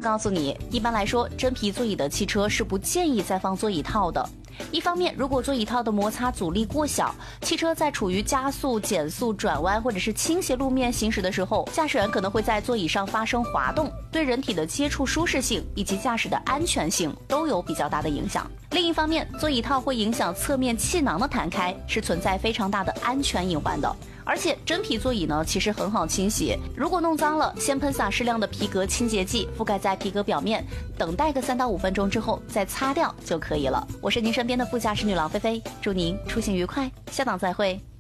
告诉你，一般来说，真皮座椅的汽车是不建议再放座椅套的。一方面，如果座椅套的摩擦阻力过小，汽车在处于加速、减速、转弯或者是倾斜路面行驶的时候，驾驶员可能会在座椅上发生滑动，对人体的接触舒适性以及驾驶的安全性都有比较大的影响。另一方面，座椅套会影响侧面气囊的弹开，是存在非常大的安全隐患的。而且真皮座椅呢，其实很好清洗，如果弄脏了，先喷洒适量的皮革清洁剂，覆盖在皮革表面，等待个3到5分钟之后再擦掉就可以了。我是您身边的副驾驶女郎菲菲，祝您出行愉快，下档再会。